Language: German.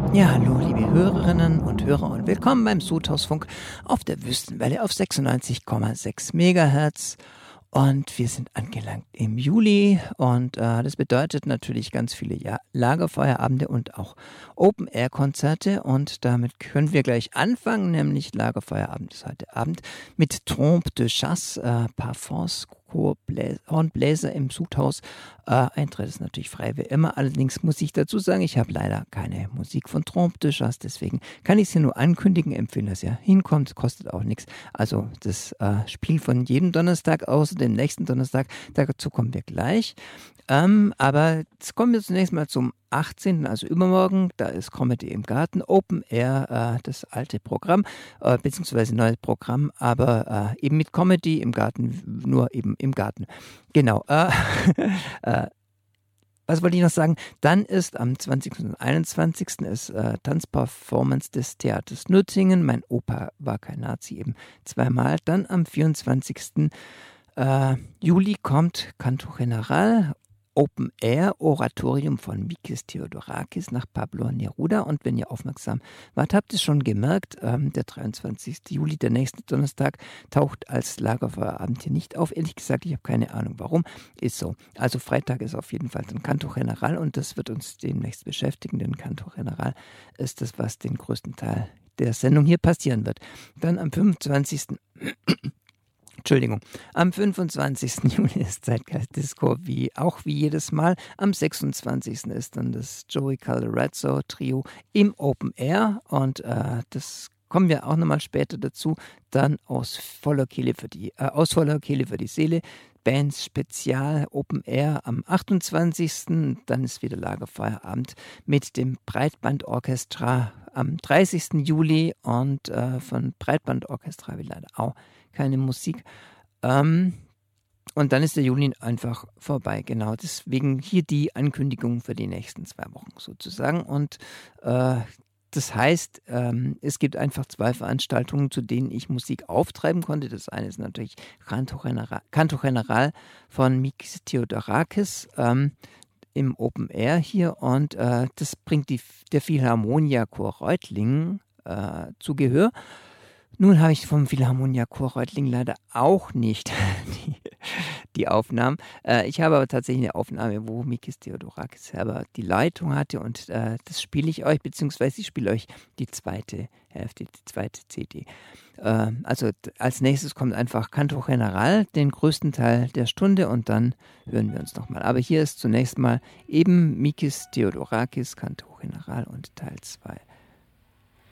Ja, hallo, liebe Hörerinnen und Hörer und willkommen beim Sudhausfunk auf der Wüstenwelle auf 96,6 Megahertz. Und wir sind angelangt im Juli und das bedeutet natürlich ganz viele Lagerfeuerabende und auch Open-Air-Konzerte. Und damit können wir gleich anfangen, nämlich Lagerfeuerabend ist heute Abend mit Trompe de Chasse, Parfums, Hornbläser im Sudhaus. Eintritt ist natürlich frei wie immer. Allerdings muss ich dazu sagen, ich habe leider keine Musik von Trompe de Chasse, deswegen kann ich es hier nur ankündigen, empfehlen, dass ihr hinkommt, kostet auch nichts. Also das Spiel von jedem Donnerstag außer dem nächsten Donnerstag, dazu kommen wir gleich. Aber jetzt kommen wir zunächst mal zum 18., also übermorgen, da ist Comedy im Garten, Open Air, das alte Programm, beziehungsweise neues Programm, aber eben mit Comedy im Garten, nur eben im Garten. Genau. Was wollte ich noch sagen? Dann ist am 20. und 21. ist Tanzperformance des Theaters Nürtingen. Mein Opa war kein Nazi, eben zweimal. Dann am 24. Juli kommt Canto General, Open Air, Oratorium von Mikis Theodorakis nach Pablo Neruda. Und wenn ihr aufmerksam wart, habt ihr es schon gemerkt, der 23. Juli, der nächste Donnerstag, taucht als Lagerfeuerabend hier nicht auf. Ehrlich gesagt, ich habe keine Ahnung warum. Ist so. Also Freitag ist auf jeden Fall ein Canto General und das wird uns demnächst beschäftigen, denn Canto General ist das, was den größten Teil der Sendung hier passieren wird. Dann am 25. Am 25. Juli ist Zeitgeist Disco, wie jedes Mal. Am 26. ist dann das Joey Calderazzo Trio im Open Air und das kommen wir auch nochmal später dazu. Dann aus voller Kehle für die Seele. Bands Spezial Open Air am 28. Dann ist wieder Lagerfeuerabend mit dem Breitbandorchester am 30. Juli und von Breitbandorchester habe ich leider auch keine Musik. Und dann ist der Juli einfach vorbei, genau. Deswegen hier die Ankündigung für die nächsten 2 Wochen sozusagen. Und das heißt, es gibt einfach 2 Veranstaltungen, zu denen ich Musik auftreiben konnte. Das eine ist natürlich Canto General von Mikis Theodorakis im Open Air hier. Und das bringt der Philharmonia Chor Reutlingen zu Gehör. Nun habe ich vom Philharmonia Chor Reutlingen leider auch nicht die Aufnahmen. Ich habe aber tatsächlich eine Aufnahme, wo Mikis Theodorakis selber die Leitung hatte und das spiele ich euch, beziehungsweise ich spiele euch die zweite Hälfte, die zweite CD. Also als nächstes kommt einfach Canto General, den größten Teil der Stunde und dann hören wir uns nochmal. Aber hier ist zunächst mal eben Mikis Theodorakis, Canto General und Teil 2.